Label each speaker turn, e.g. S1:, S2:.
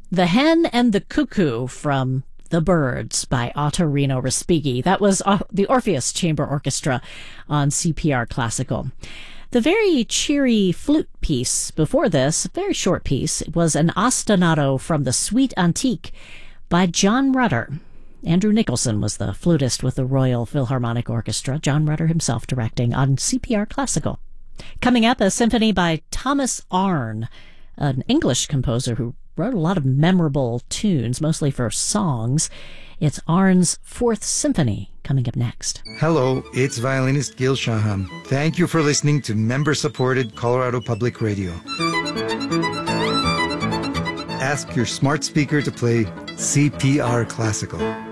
S1: The Hen and the Cuckoo from The Birds by Ottorino Respighi. That was the Orpheus Chamber Orchestra on CPR Classical. The very cheery flute piece before this, a very short piece, was an ostinato from the Suite Antique by John Rutter. Andrew Nicholson was the flutist with the Royal Philharmonic Orchestra, John Rutter himself directing on CPR Classical. Coming up, a symphony by Thomas Arne, an English composer who wrote a lot of memorable tunes, mostly for songs. It's Arne's Fourth Symphony coming up next.
S2: Hello, it's violinist Gil Shaham. Thank you for listening to member-supported Colorado Public Radio. Ask your smart speaker to play CPR Classical.